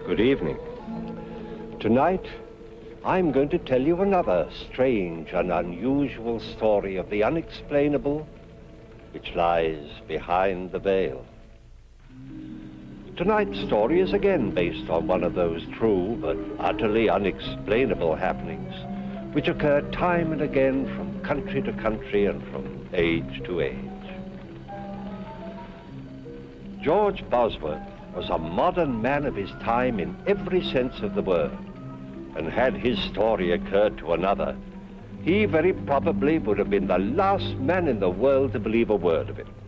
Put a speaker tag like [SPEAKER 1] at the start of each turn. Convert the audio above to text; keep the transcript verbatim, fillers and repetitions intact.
[SPEAKER 1] Good evening. Tonight, I'm going to tell you another strange and unusual story of the unexplainable which lies behind the veil. Tonight's story is again based on one of those true but utterly unexplainable happenings which occur time and again from country to country and from age to age. George Bosworth was a modern man of his time in every sense of the word, and had his story occurred to another, he very probably would have been the last man in the world to believe a word of it.